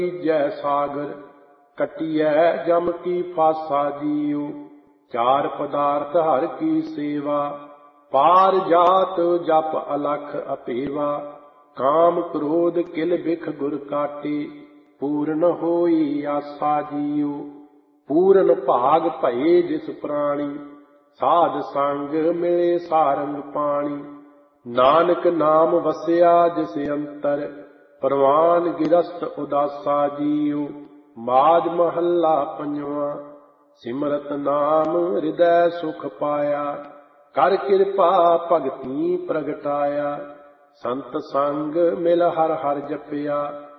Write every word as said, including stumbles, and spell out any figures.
जय सागर कटियै जम की फासा जियो। चार पदार्थ हर की सेवा पार जात जप अलख अपेवा। काम क्रोध किल बिख गुर काटे पूर्ण होई आसा जियो। पूर्ण भाग भये जिस प्राणी साध संग मिले सारंग पाणी। नानक नाम वसिया जिस अंतर परवान गिरस्त उदासा जियो। माज महला पंजवा सिमरत नाम हृदय सुख पाया। कर कृपा भगति प्रगटाया संत संग मिल हर हर जपिया।